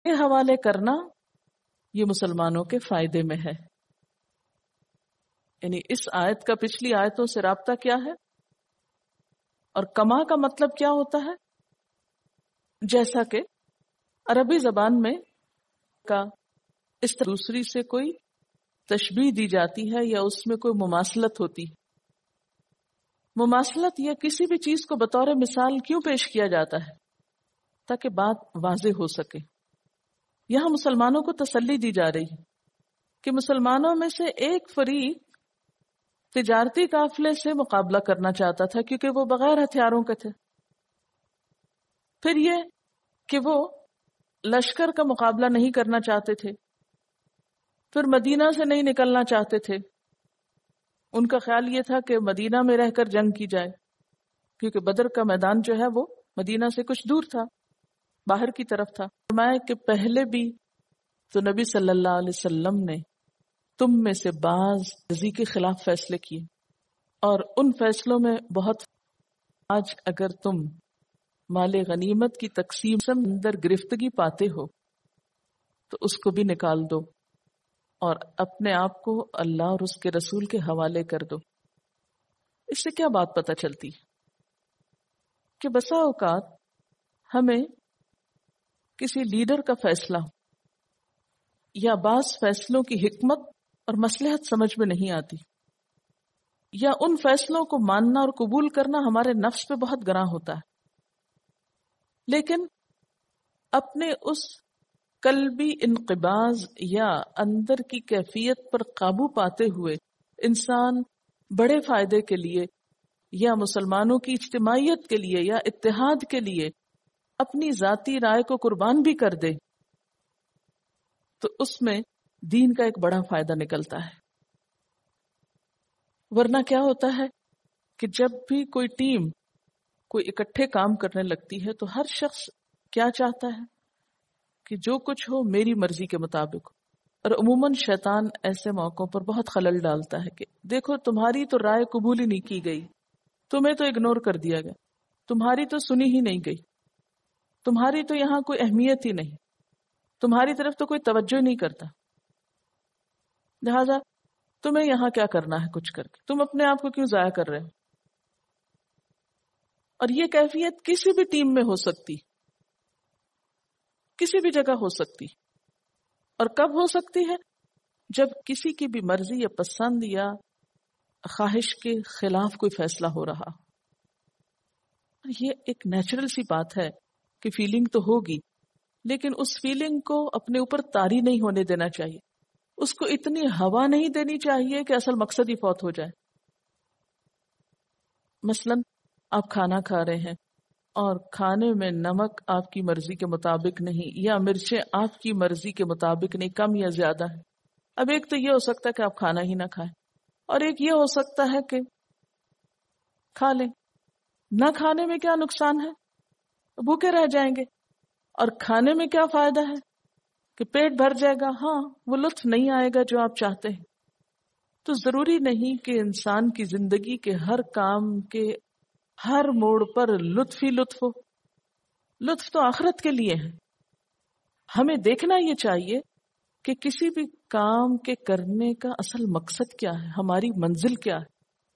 کے حوالے کرنا یہ مسلمانوں کے فائدے میں ہے. یعنی اس آیت کا پچھلی آیتوں سے رابطہ کیا ہے اور کما کا مطلب کیا ہوتا ہے؟ جیسا کہ عربی زبان میں کا اس دوسری سے کوئی تشبیہ دی جاتی ہے یا اس میں کوئی مماثلت ہوتی ہے. مماثلت یا کسی بھی چیز کو بطور مثال کیوں پیش کیا جاتا ہے؟ تاکہ بات واضح ہو سکے. یہاں مسلمانوں کو تسلی دی جا رہی ہے کہ مسلمانوں میں سے ایک فریق تجارتی قافلے سے مقابلہ کرنا چاہتا تھا کیونکہ وہ بغیر ہتھیاروں کے تھے. پھر یہ کہ وہ لشکر کا مقابلہ نہیں کرنا چاہتے تھے. پھر مدینہ سے نہیں نکلنا چاہتے تھے. ان کا خیال یہ تھا کہ مدینہ میں رہ کر جنگ کی جائے کیونکہ بدر کا میدان جو ہے وہ مدینہ سے کچھ دور تھا، باہر کی طرف تھا. فرمایا کہ پہلے بھی تو نبی صلی اللہ علیہ وسلم نے تم میں سے بعض رضی کے خلاف فیصلے کیے اور ان فیصلوں میں بہت. آج اگر تم مال غنیمت کی تقسیم سے اندر گرفتگی پاتے ہو تو اس کو بھی نکال دو اور اپنے آپ کو اللہ اور اس کے رسول کے حوالے کر دو. اس سے کیا بات پتہ چلتی کہ بسا اوقات ہمیں کسی لیڈر کا فیصلہ یا بعض فیصلوں کی حکمت اور مصلحت سمجھ میں نہیں آتی، یا ان فیصلوں کو ماننا اور قبول کرنا ہمارے نفس پہ بہت گراں ہوتا ہے. لیکن اپنے اس قلبی انقباض یا اندر کی کیفیت پر قابو پاتے ہوئے انسان بڑے فائدے کے لیے یا مسلمانوں کی اجتماعیت کے لیے یا اتحاد کے لیے اپنی ذاتی رائے کو قربان بھی کر دے تو اس میں دین کا ایک بڑا فائدہ نکلتا ہے. ورنہ کیا ہوتا ہے کہ جب بھی کوئی ٹیم کوئی اکٹھے کام کرنے لگتی ہے تو ہر شخص کیا چاہتا ہے کہ جو کچھ ہو میری مرضی کے مطابق ہو. اور عموماً شیطان ایسے موقعوں پر بہت خلل ڈالتا ہے کہ دیکھو تمہاری تو رائے قبول ہی نہیں کی گئی، تمہیں تو اگنور کر دیا گیا، تمہاری تو سنی ہی نہیں گئی، تمہاری تو یہاں کوئی اہمیت ہی نہیں، تمہاری طرف تو کوئی توجہ نہیں کرتا، لہذا تمہیں یہاں کیا کرنا ہے کچھ کر کے، تم اپنے آپ کو کیوں ضائع کر رہے ہو. اور یہ کیفیت کسی بھی ٹیم میں ہو سکتی، کسی بھی جگہ ہو سکتی. اور کب ہو سکتی ہے؟ جب کسی کی بھی مرضی یا پسند یا خواہش کے خلاف کوئی فیصلہ ہو رہا. یہ ایک نیچرل سی بات ہے کہ فیلنگ تو ہوگی، لیکن اس فیلنگ کو اپنے اوپر طاری نہیں ہونے دینا چاہیے، اس کو اتنی ہوا نہیں دینی چاہیے کہ اصل مقصد ہی فوت ہو جائے. مثلا آپ کھانا کھا رہے ہیں اور کھانے میں نمک آپ کی مرضی کے مطابق نہیں یا مرچیں آپ کی مرضی کے مطابق نہیں، کم یا زیادہ ہے. اب ایک تو یہ ہو سکتا ہے کہ آپ کھانا ہی نہ کھائیں، اور ایک یہ ہو سکتا ہے کہ کھا لیں. نہ کھانے میں کیا نقصان ہے؟ بھوکے رہ جائیں گے. اور کھانے میں کیا فائدہ ہے کہ پیٹ بھر جائے گا، ہاں وہ لطف نہیں آئے گا جو آپ چاہتے ہیں. تو ضروری نہیں کہ انسان کی زندگی کے ہر کام کے ہر موڑ پر لطف ہی لطف ہو. لطف تو آخرت کے لیے ہے. ہمیں دیکھنا یہ چاہیے کہ کسی بھی کام کے کرنے کا اصل مقصد کیا ہے، ہماری منزل کیا ہے.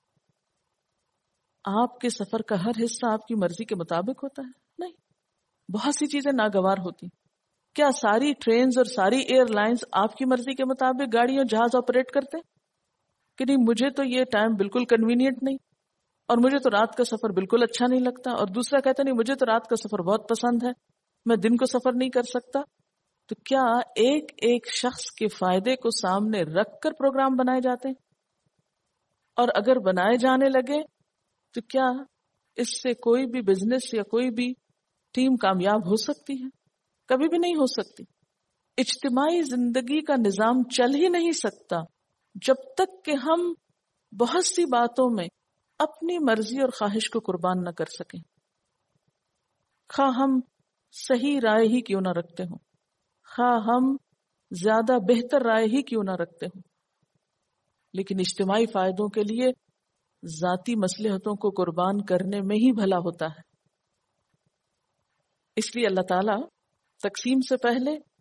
آپ کے سفر کا ہر حصہ آپ کی مرضی کے مطابق ہوتا ہے؟ نہیں، بہت سی چیزیں ناگوار ہوتی. کیا ساری ٹرینز اور ساری ایئر لائنز آپ کی مرضی کے مطابق گاڑیاں جہاز آپریٹ کرتے کہ نہیں؟ مجھے تو یہ ٹائم بالکل کنوینئنٹ نہیں، اور مجھے تو رات کا سفر بالکل اچھا نہیں لگتا، اور دوسرا کہتا نہیں مجھے تو رات کا سفر بہت پسند ہے، میں دن کو سفر نہیں کر سکتا. تو کیا ایک ایک شخص کے فائدے کو سامنے رکھ کر پروگرام بنائے جاتے ہیں؟ اور اگر بنائے جانے لگے تو کیا اس سے کوئی بھی بزنس یا کوئی بھی ٹیم کامیاب ہو سکتی ہے؟ کبھی بھی نہیں ہو سکتی. اجتماعی زندگی کا نظام چل ہی نہیں سکتا جب تک کہ ہم بہت سی باتوں میں اپنی مرضی اور خواہش کو قربان نہ کر سکیں، خواہ ہم صحیح رائے ہی کیوں نہ رکھتے ہوں، خواہ ہم زیادہ بہتر رائے ہی کیوں نہ رکھتے ہوں. لیکن اجتماعی فائدوں کے لیے ذاتی مصلحتوں کو قربان کرنے میں ہی بھلا ہوتا ہے. اس لیے اللہ تعالیٰ تقسیم سے پہلے